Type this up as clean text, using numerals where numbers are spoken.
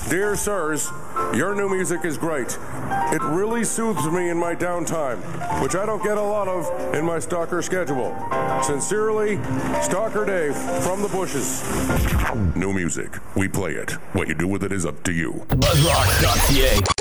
Dear sirs, your new music is great. It really soothes me in my downtime, which I don't get a lot of in my stalker schedule. Sincerely, Stalker Dave from the Bushes. New music. We play it. What you do with it is up to you. BuzzRock.ca